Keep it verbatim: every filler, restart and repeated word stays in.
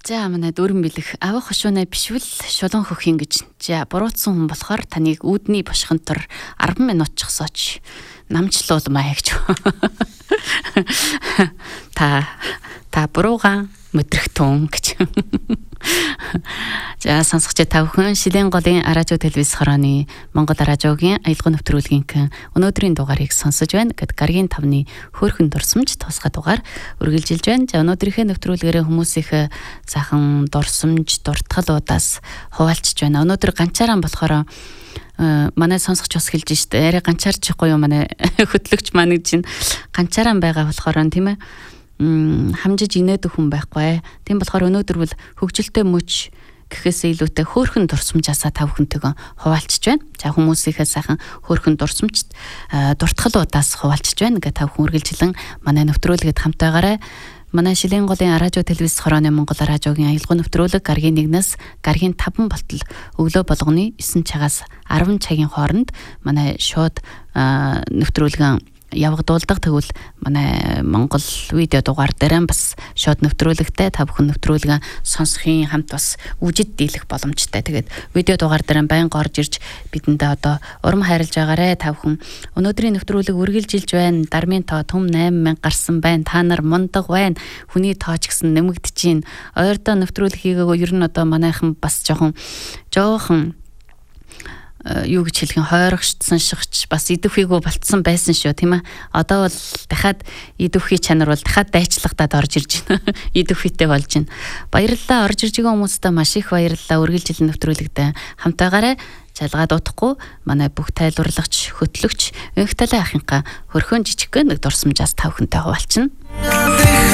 За манай дөрөн бэлэх авах хошуунаа бишвэл шулан хөхийн гэж. За буруутсан хүн болохоор таныг үүдний бошхонтор арван минут чгсооч намчлуулмаа гэж. Та та буруугаан мэдрэгтэн гэж. За сонсогч та бүхэн Шилийн голын радио телевиз хорооны Монгол радиогийн аялал нэвтрүүлгийнхэн өнөөдрийн дугаарыг сонсож байна. Гэт гаргийн тавны хөөрхөн дурсамж тусгай дугаар үргэлжилж байна. За өнөөдрийнхээ нэвтрүүлгээрээ хүмүүсийнхээ сайхан дурсамж, дуртгалуудаас хуваалцж байна. Өнөөдөр ганцаараа болохоор манай сонсогч бас хэлж штэ. Арай ганцаарчихгүй юу манай хөтлөгч маань гэж ганцаараа байгаа болохоор тийм ээ. Хамжиж инээдэх хүн байхгүй. Тийм болохоор өнөөдөр бол хөгжилтэй мөч гэхээсээ илүүтэй хөөрхөн дурсамжаасаа та бүхэнтэйгээ хуваалцж байна. За хүмүүсийнхээ сайхан хөөрхөн дурсамжт дуртгалуудаас хуваалцж байна. Ингээ та бүхэн үргэлжлэн манай нэвтрүүлгээд хамтаагаарай. Манай Шилийн голын радио телевиз хорооны Монгол радиогийн аялал нэвтрүүлэг гаргийн нэгнээс гаргийн таван болтол өглөө болгоны есөн цагаас арван цагийн хооронд манай шууд нэвтрүүлгэн явагдуулдаг. Тэгвэл манай Монгол видео дугаар дээр бас шууд нэвтрүүлэгтэй та бүхэн нэвтрүүлгэн сонсохын хамт бас үжид дийлэх боломжтой. Тэгээд видео дугаар дээр байнга орж ирж бидэндээ одоо урам хайрлаж байгаарэ. Та бүхэн өнөөдрийн нэвтрүүлэг үргэлжилж байна. Дармын тоо түм восемь мянга гарсан байна. Та нар мундаг байна. Хүний тооч гэсэн нэмэгдэж байна. Ойрдоо нэвтрүүлэг хийгээгүй ер нь одоо манайхан бас жоохон жоохон юу гэж хэлэх юм хойрогчсон шигч бас идэвхийгөө болцсон байсан шүү тийм ээ. Одоо бол дахиад идэвхий чанар бол дахиад дайчлагтаад орж ирж байна. Идэвхийтэй болж байна. Баярлалаа орж ирж байгаа хүмүүстээ маш их баярлалаа. Үргэлжлэн нэвтрүүлэгтээ хамтаагаарай. Залгаа дутахгүй манай бүх тайлбарлагч хөтлөгч Инхталай ахынхаа хөрхөн жижигхэн нэг дурсамжаас та бүхэнтэй хуваалцна.